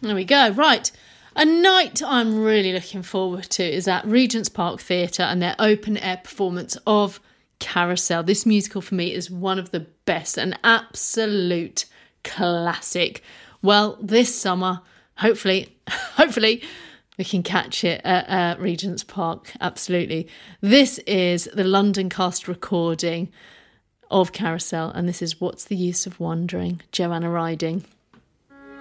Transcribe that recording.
There we go. Right. A night I'm really looking forward to is at Regent's Park Theatre and their open-air performance of Carousel. This musical for me is one of the best, an absolute classic. Well, this summer, hopefully, we can catch it at Regent's Park. Absolutely. This is the London cast recording of Carousel, and this is What's the Use of Wondering, Joanna Riding.